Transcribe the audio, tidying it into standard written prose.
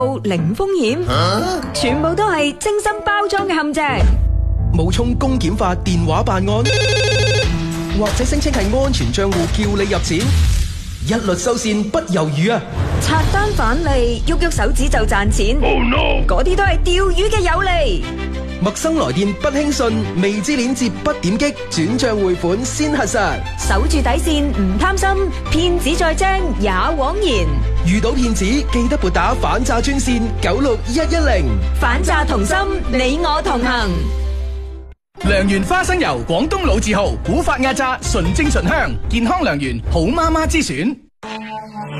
零風險，全部都係精心包裝嘅陷阱。 冒充公檢法電話辦案，或者聲稱係安全賬戶叫你入錢，一律收線不猶豫啊！ 刷單返利，喐喐手指就賺錢。Oh no！嗰啲都係釣魚嘅有利。 陌生來電不輕信，未知鏈接不點擊，轉賬匯款先核實。 守住底線唔貪心，騙子再精也枉然。 遇到騙子記得撥打反詐專線96110。 反詐同心，你我同行。 良緣花生油，廣東老字號，古法壓榨，純正醇香，健康良緣，好媽媽之選。